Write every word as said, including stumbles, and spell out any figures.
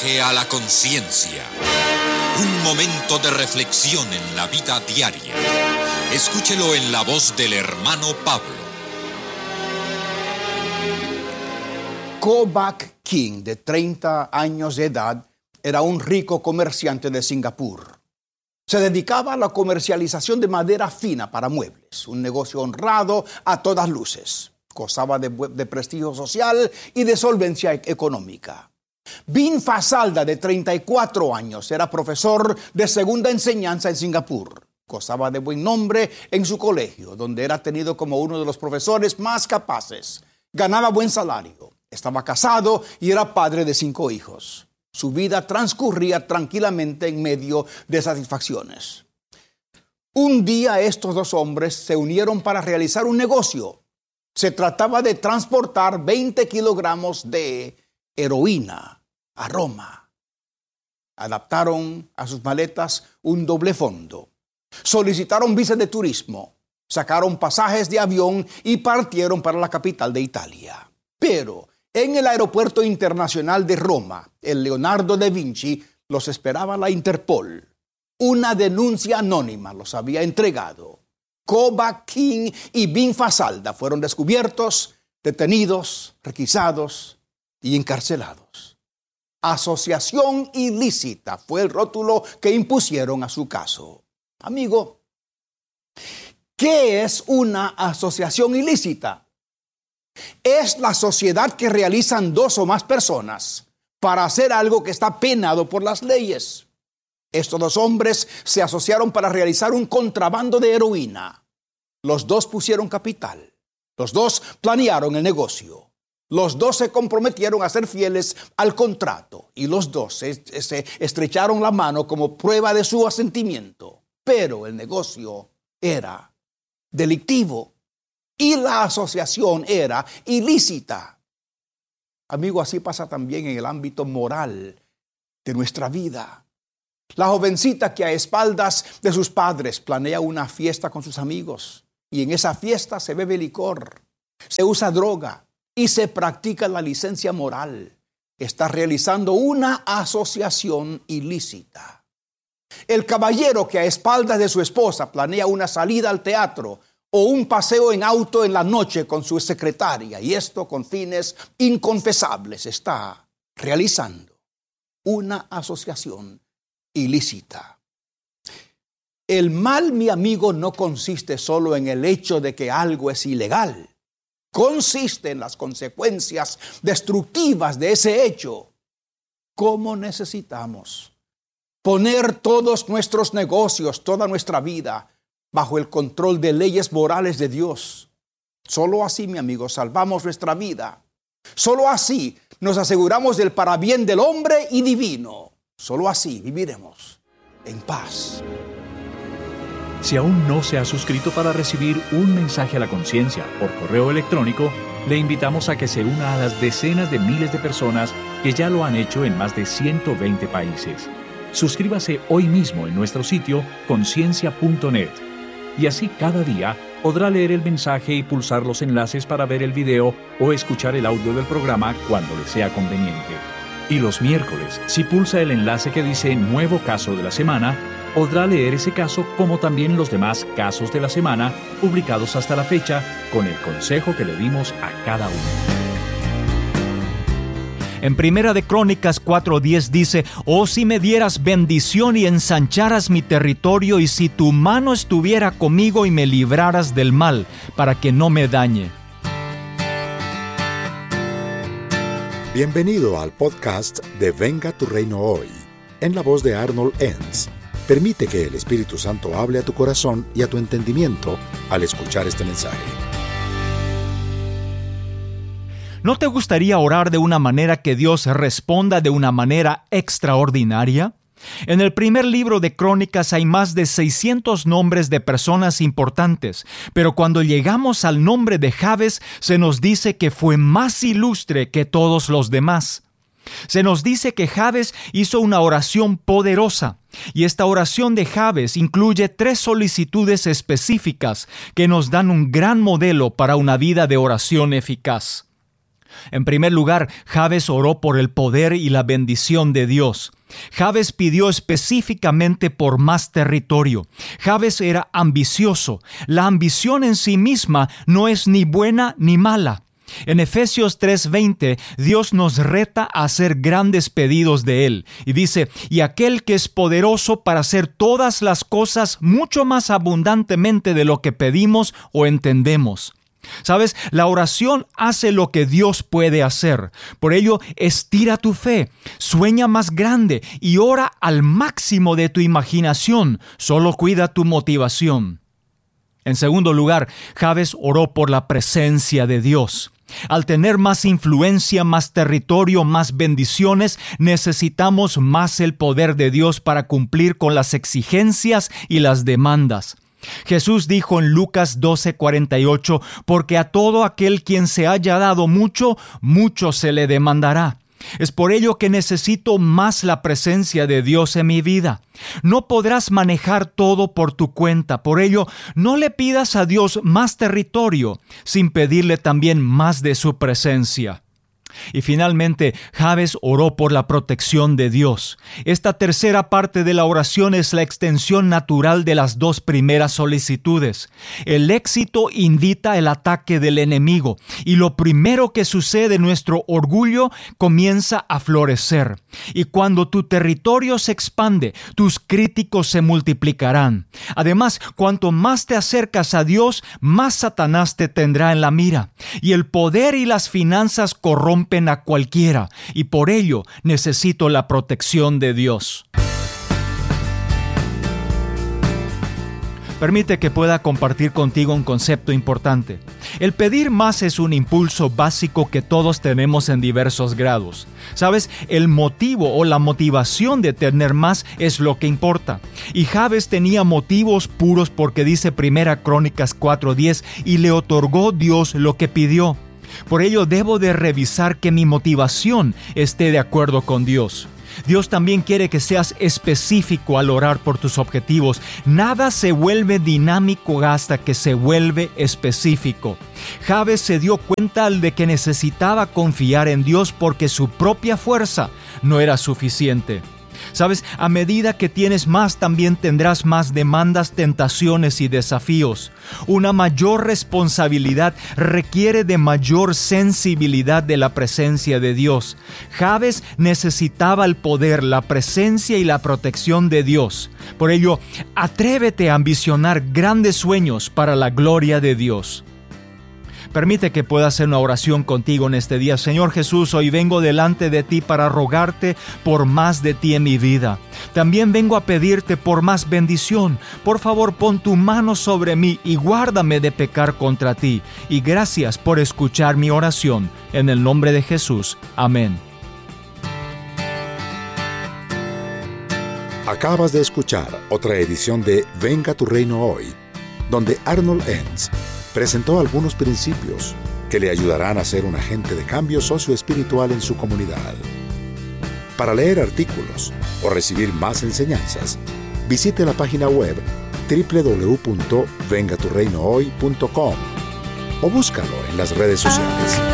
Mensaje a la conciencia. Un momento de reflexión en la vida diaria. Escúchelo en la voz del hermano Pablo. Ko Bak King, de treinta años de edad, era un rico comerciante de Singapur. Se dedicaba a la comercialización de madera fina para muebles, un negocio honrado a todas luces. Gozaba de, de prestigio social y de solvencia económica. Bin Fasalda, de treinta y cuatro años, era profesor de segunda enseñanza en Singapur. Gozaba de buen nombre en su colegio, donde era tenido como uno de los profesores más capaces. Ganaba buen salario, estaba casado y era padre de cinco hijos. Su vida transcurría tranquilamente en medio de satisfacciones. Un día estos dos hombres se unieron para realizar un negocio. Se trataba de transportar veinte kilogramos de heroína a Roma. Adaptaron a sus maletas un doble fondo. Solicitaron visas de turismo. Sacaron pasajes de avión y partieron para la capital de Italia. Pero en el aeropuerto internacional de Roma, el Leonardo da Vinci, los esperaba la Interpol. Una denuncia anónima los había entregado. Ko Bak King y Bin Fasalda fueron descubiertos, detenidos, requisados y encarcelados. Asociación ilícita fue el rótulo que impusieron a su caso. Amigo, ¿qué es una asociación ilícita? Es la sociedad que realizan dos o más personas para hacer algo que está penado por las leyes. Estos dos hombres se asociaron para realizar un contrabando de heroína. Los dos pusieron capital. Los dos planearon el negocio. Los dos se comprometieron a ser fieles al contrato. Y los dos se, se estrecharon la mano como prueba de su asentimiento. Pero el negocio era delictivo. Y la asociación era ilícita. Amigo, así pasa también en el ámbito moral de nuestra vida. La jovencita que a espaldas de sus padres planea una fiesta con sus amigos. Y en esa fiesta se bebe licor, se usa droga y se practica la licencia moral. Está realizando una asociación ilícita. El caballero que a espaldas de su esposa planea una salida al teatro o un paseo en auto en la noche con su secretaria, y esto con fines inconfesables, está realizando una asociación ilícita. El mal, mi amigo, no consiste solo en el hecho de que algo es ilegal. Consiste en las consecuencias destructivas de ese hecho. ¿Cómo necesitamos poner todos nuestros negocios, toda nuestra vida, bajo el control de leyes morales de Dios? Solo así, mi amigo, salvamos nuestra vida. Solo así nos aseguramos del parabién del hombre y divino. Solo así viviremos en paz. Si aún no se ha suscrito para recibir un mensaje a la conciencia por correo electrónico, le invitamos a que se una a las decenas de miles de personas que ya lo han hecho en más de ciento veinte países. Suscríbase hoy mismo en nuestro sitio conciencia punto net y así cada día podrá leer el mensaje y pulsar los enlaces para ver el video o escuchar el audio del programa cuando le sea conveniente. Y los miércoles, si pulsa el enlace que dice Nuevo Caso de la Semana, podrá leer ese caso como también los demás casos de la semana publicados hasta la fecha con el consejo que le dimos a cada uno. En Primera de Crónicas cuatro diez dice: «Oh, si me dieras bendición y ensancharas mi territorio, y si tu mano estuviera conmigo y me libraras del mal, para que no me dañe». Bienvenido al podcast de Venga tu Reino Hoy, en la voz de Arnold Enns. Permite que el Espíritu Santo hable a tu corazón y a tu entendimiento al escuchar este mensaje. ¿No te gustaría orar de una manera que Dios responda de una manera extraordinaria? En el primer libro de Crónicas hay más de seiscientos nombres de personas importantes, pero cuando llegamos al nombre de Jabes, se nos dice que fue más ilustre que todos los demás. Se nos dice que Jabes hizo una oración poderosa, y esta oración de Jabes incluye tres solicitudes específicas que nos dan un gran modelo para una vida de oración eficaz. En primer lugar, Jabes oró por el poder y la bendición de Dios. Jabes pidió específicamente por más territorio. Jabes era ambicioso. La ambición en sí misma no es ni buena ni mala. En Efesios tres veinte, Dios nos reta a hacer grandes pedidos de Él. Y dice, y aquel que es poderoso para hacer todas las cosas mucho más abundantemente de lo que pedimos o entendemos. ¿Sabes? La oración hace lo que Dios puede hacer. Por ello, estira tu fe, sueña más grande y ora al máximo de tu imaginación. Solo cuida tu motivación. En segundo lugar, Jabes oró por la presencia de Dios. Al tener más influencia, más territorio, más bendiciones, necesitamos más el poder de Dios para cumplir con las exigencias y las demandas. Jesús dijo en Lucas doce cuarenta y ocho, porque a todo aquel quien se haya dado mucho, mucho se le demandará. Es por ello que necesito más la presencia de Dios en mi vida. No podrás manejar todo por tu cuenta, por ello no le pidas a Dios más territorio sin pedirle también más de su presencia. Y finalmente, Jabes oró por la protección de Dios. Esta tercera parte de la oración es la extensión natural de las dos primeras solicitudes. El éxito invita el ataque del enemigo, y lo primero que sucede, nuestro orgullo comienza a florecer. Y cuando tu territorio se expande, tus críticos se multiplicarán. Además, cuanto más te acercas a Dios, más Satanás te tendrá en la mira. Y el poder y las finanzas corrompen a cualquiera, y por ello necesito la protección de Dios. Permite que pueda compartir contigo un concepto importante. El pedir más es un impulso básico que todos tenemos en diversos grados. ¿Sabes? El motivo o la motivación de tener más es lo que importa. Y Jabes tenía motivos puros porque dice Primera Crónicas cuatro diez, y le otorgó Dios lo que pidió. Por ello debo de revisar que mi motivación esté de acuerdo con Dios. Dios también quiere que seas específico al orar por tus objetivos. Nada se vuelve dinámico hasta que se vuelve específico. Jabes se dio cuenta de que necesitaba confiar en Dios porque su propia fuerza no era suficiente. ¿Sabes? A medida que tienes más, también tendrás más demandas, tentaciones y desafíos. Una mayor responsabilidad requiere de mayor sensibilidad de la presencia de Dios. Jabes necesitaba el poder, la presencia y la protección de Dios. Por ello, atrévete a ambicionar grandes sueños para la gloria de Dios. Permite que pueda hacer una oración contigo en este día. Señor Jesús, hoy vengo delante de ti para rogarte por más de ti en mi vida. También vengo a pedirte por más bendición. Por favor, pon tu mano sobre mí y guárdame de pecar contra ti. Y gracias por escuchar mi oración. En el nombre de Jesús. Amén. Acabas de escuchar otra edición de Venga tu Reino Hoy, donde Arnold Enns presentó algunos principios que le ayudarán a ser un agente de cambio socioespiritual en su comunidad. Para leer artículos o recibir más enseñanzas, visite la página web doble u doble u doble u punto venga tu reino hoy punto com o búscalo en las redes sociales.